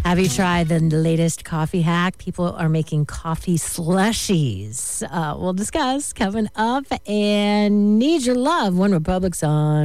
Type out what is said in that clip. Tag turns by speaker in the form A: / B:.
A: Have you tried the latest coffee hack? People are making coffee slushies. We'll discuss coming up. And Need Your Love, One Republic song.